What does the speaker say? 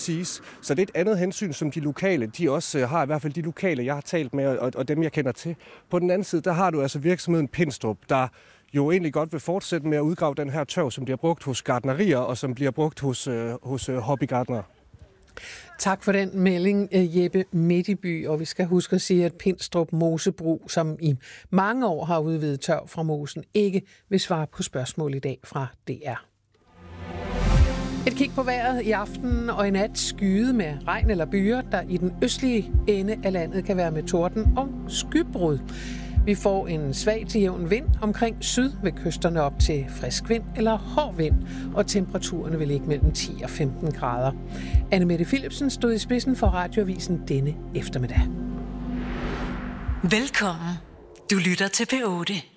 siges. Så det er et andet hensyn, som de lokale, de også har, i hvert fald de lokale, jeg har talt med, og dem, jeg kender til. På den anden side, der har du altså virksomheden Pindstrup, der jo egentlig godt vil fortsætte med at udgrave den her tørv, som bliver brugt hos gartnerier, og som bliver brugt hos hobbygartnere. Tak for den melding, Jeppe Midtby, og vi skal huske at sige, at Pindstrup Mosebrug, som i mange år har udvidet tørv fra mosen, ikke vil svare på spørgsmål i dag fra DR. Et kig på vejret i aften og i nat skyde med regn eller byer, der i den østlige ende af landet kan være med torden og skybrud. Vi får en svag til jævn vind omkring syd ved kysterne op til frisk vind eller hård vind, og temperaturerne vil ligge mellem 10 og 15 grader. Anne-Mette Philipsen stod i spidsen for Radioavisen denne eftermiddag. Velkommen. Du lytter til P8.